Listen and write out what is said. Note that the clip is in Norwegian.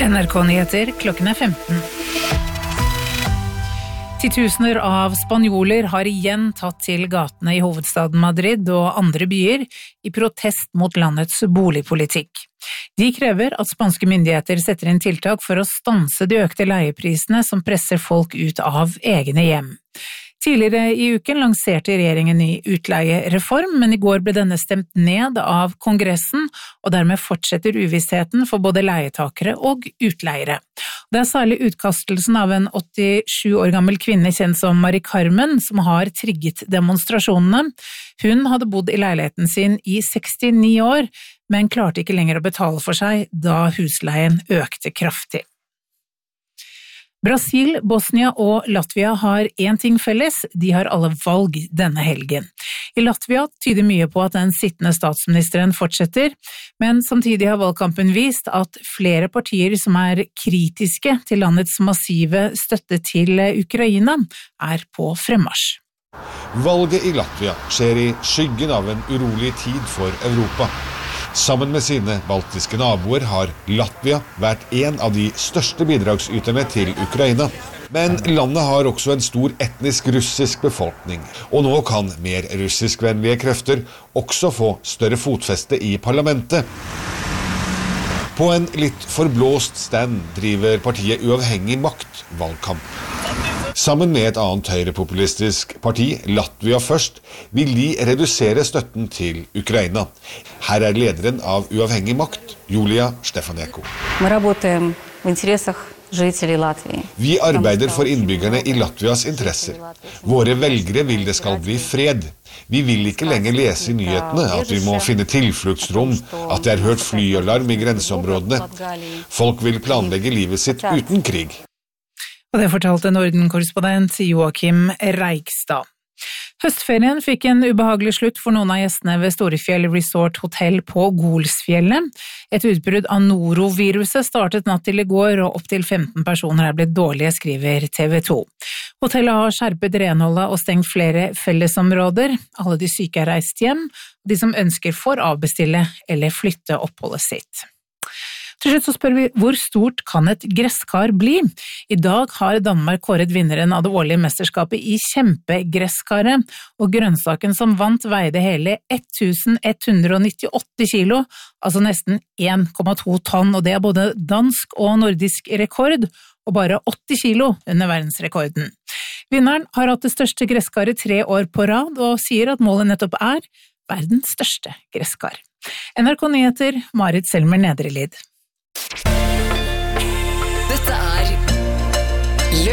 NRK-nyheter klokken 15. Titusener av spanjoler har igjen tatt til gatene i hovedstaden Madrid og andre byer i protest mot landets boligpolitikk. De krever at spanske myndigheter setter inn tiltak for å stanse de økte leieprisene som presser folk ut av egne hjem. Tidligere i uken lanserte regjeringen ny utleiereform, men i går ble denne stemt ned av Kongressen, og dermed fortsetter uvissheten for både leietakere og utleiere. Det er særlig utkastelsen av en 87 år gammel kvinne kjent som Mari Carmen som har trigget demonstrasjonene. Hun hadde bodd i leiligheten sin i 69 år, men klarte ikke lenger å betale for seg da husleien økte kraftig. Brasil, Bosnia og Latvia har én ting felles, de har alle valg denne helgen. I Latvia tyder mye på at den sittende statsministeren fortsetter, men samtidig har valgkampen vist at flere partier som er kritiske til landets massive støtte til Ukraina er på fremmarsj. Valget i Latvia skjer i skyggen av en urolig tid for Europa. Sammen med sine baltiske naboer har Latvia vært en av de største bidragsyterne til Ukraina. Men landet har også en stor etnisk russisk befolkning, og nå kan mer russiskvennlige krefter også få større fotfeste i parlamentet. På en litt forblåst stand driver partiet Uavhengig Makt valgkamp. Sammen med et annet høyrepopulistisk parti, Latvia Først, vil de redusere støtten til Ukraina. Her er lederen av Uavhengig Makt, Julia Stefanenko. Vi arbeider for innbyggerne i Latvias interesser. Våre velgere vil det skal bli fred. Vi vil ikke lenger lese i nyhetene at vi må finne tilfluktsrom, at det er hørt flyalarm i grenseområdene. Folk vil planlegge livet sitt uten krig. Og det fortalte Norden-korrespondent Joakim Reikstad. Høstferien fikk en ubehagelig slutt for noen av gjestene ved Storefjell Resort Hotel på Golsfjellet. Et utbrudd av noroviruset startet natt til i går, og opp til 15 personer er blitt dårlige, skriver TV 2. Hotellet har skjerpet renholdet og stengt flere fellesområder. Alle de syke er reist hjem, og de som ønsker får avbestille eller flytte oppholdet sitt. Til slutt så spør vi, hvor stort kan et gresskar bli? I dag har Danmark kåret vinneren av det årlige mesterskapet i kjempegreskare, og grønnsaken som vant veide hele 1198 kilo, altså nesten 1,2 tonn, og det er både dansk og nordisk rekord, og bare 80 kilo under verdensrekorden. Vinneren har hatt det største gresskaret 3 år på rad, og sier at målet nettopp er verdens største gresskar. NRK Nyheter, Marit Selmer Nedrelid.